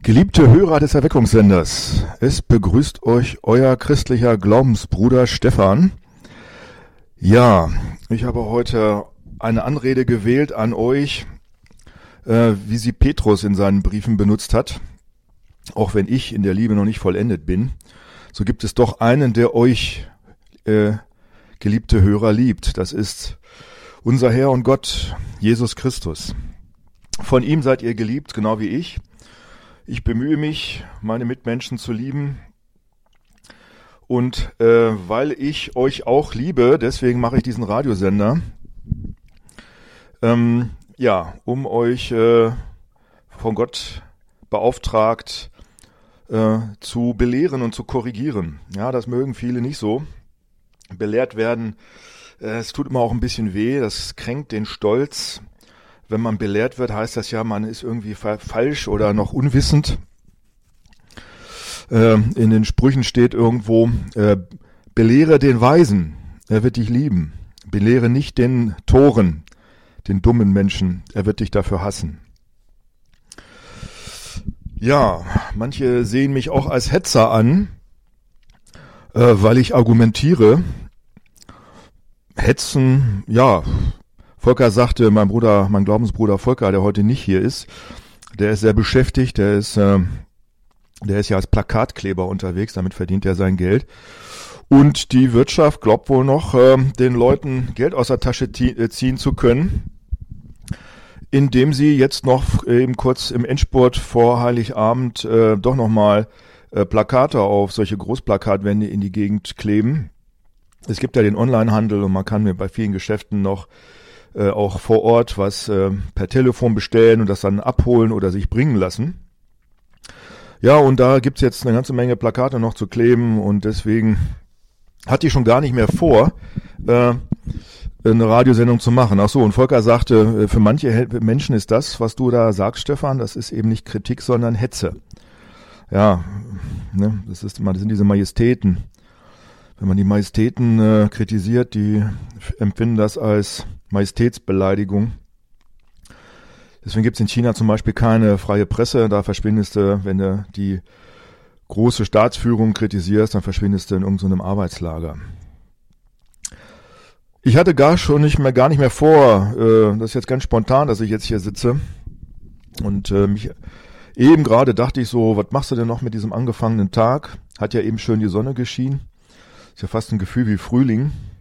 Geliebte Hörer des Erweckungssenders, es begrüßt euch euer christlicher Glaubensbruder Stefan. Ja, ich habe heute eine Anrede gewählt an euch, wie sie Petrus in seinen Briefen benutzt hat. Auch wenn ich in der Liebe noch nicht vollendet bin, so gibt es doch einen, der euch, geliebte Hörer, liebt. Das ist unser Herr und Gott, Jesus Christus. Von ihm seid ihr geliebt, genau wie ich. Ich bemühe mich, meine Mitmenschen zu lieben und weil ich euch auch liebe, deswegen mache ich diesen Radiosender, um euch von Gott beauftragt zu belehren und zu korrigieren. Ja, das mögen viele nicht so. Belehrt werden, es tut immer auch ein bisschen weh, das kränkt den Stolz. Wenn man belehrt wird, heißt das ja, man ist irgendwie falsch oder noch unwissend. In den Sprüchen steht irgendwo, belehre den Weisen, er wird dich lieben. Belehre nicht den Toren, den dummen Menschen, er wird dich dafür hassen. Ja, manche sehen mich auch als Hetzer an, weil ich argumentiere. Hetzen, ja. Volker sagte, mein Glaubensbruder Volker, der heute nicht hier ist, der ist sehr beschäftigt, der ist ja als Plakatkleber unterwegs, damit verdient er sein Geld. Und die Wirtschaft glaubt wohl noch, den Leuten Geld aus der Tasche ziehen zu können, indem sie jetzt noch eben kurz im Endspurt vor Heiligabend doch nochmal Plakate auf solche Großplakatwände in die Gegend kleben. Es gibt ja den Onlinehandel und man kann mir bei vielen Geschäften noch auch vor Ort was per Telefon bestellen und das dann abholen oder sich bringen lassen. Ja, und da gibt's jetzt eine ganze Menge Plakate noch zu kleben und deswegen hatte ich schon gar nicht mehr vor, eine Radiosendung zu machen. Ach so, und Volker sagte, für manche Menschen ist das, was du da sagst, Stefan, das ist eben nicht Kritik, sondern Hetze. Ja, ne, das sind diese Majestäten. Wenn man die Majestäten kritisiert, die empfinden das als Majestätsbeleidigung. Deswegen gibt es in China zum Beispiel keine freie Presse. Da verschwindest du, wenn du die große Staatsführung kritisierst, dann verschwindest du in irgendeinem Arbeitslager. Ich hatte gar nicht mehr vor, das ist jetzt ganz spontan, dass ich jetzt hier sitze. Und mich eben gerade dachte ich so, was machst du denn noch mit diesem angefangenen Tag? Hat ja eben schön die Sonne geschienen. Ist ja fast ein Gefühl wie Frühling.